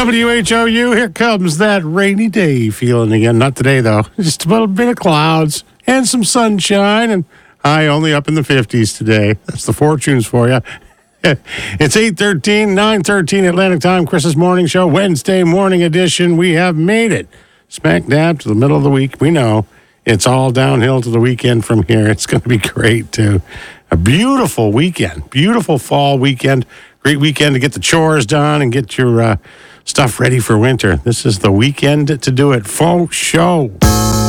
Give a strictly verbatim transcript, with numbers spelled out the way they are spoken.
W H O U, here comes that rainy day feeling again. Not today, though. Just a little bit of clouds and some sunshine, and high only up in the fifties today. That's the fortunes for you. It's eight thirteen, nine thirteen Atlantic Time, Chris's Morning Show, Wednesday morning edition. We have made it smack dab to the middle of the week. We know it's all downhill to the weekend from here. It's going to be great, too. A beautiful weekend, beautiful fall weekend. Great weekend to get the chores done and get your uh, stuff ready for winter. This is the weekend to do it. Faux show.